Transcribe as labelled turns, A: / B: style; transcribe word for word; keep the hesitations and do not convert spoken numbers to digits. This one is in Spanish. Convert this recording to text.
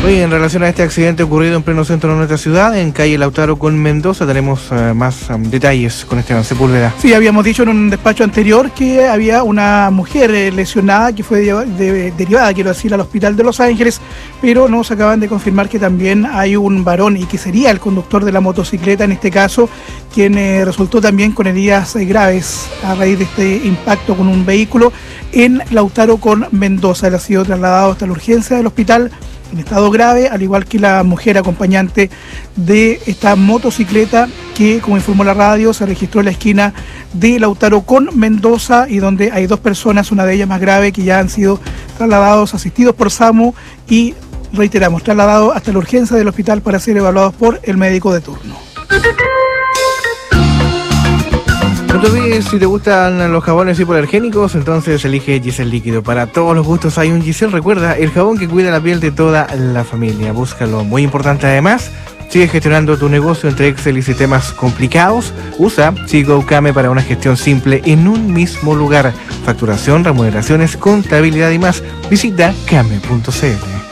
A: Oye, en relación a este accidente ocurrido en pleno centro de nuestra ciudad, en calle Lautaro con Mendoza, tenemos uh, más um, detalles con Esteban Sepúlveda.
B: Sí, habíamos dicho en un despacho anterior que había una mujer eh, lesionada que fue de, de, derivada, quiero decir, al hospital de Los Ángeles, pero nos acaban de confirmar que también hay un varón y que sería el conductor de la motocicleta en este caso, quien eh, resultó también con heridas eh, graves a raíz de este impacto con un vehículo en Lautaro con Mendoza. Él ha sido trasladado hasta la urgencia del hospital en estado grave, al igual que la mujer acompañante de esta motocicleta que, como informó la radio, se registró en la esquina de Lautaro con Mendoza y donde hay dos personas, una de ellas más grave, que ya han sido trasladados, asistidos por SAMU y, reiteramos, trasladados hasta la urgencia del hospital para ser evaluados por el médico de turno.
A: No te olvides, si te gustan los jabones hipoalergénicos, entonces elige Gisel Líquido. Para todos los gustos hay un Gisel. Recuerda, el jabón que cuida la piel de toda la familia. Búscalo. Muy importante además, sigue gestionando tu negocio entre Excel y sistemas complicados. Usa SeaGoCame para una gestión simple en un mismo lugar. Facturación, remuneraciones, contabilidad y más. Visita came punto c l.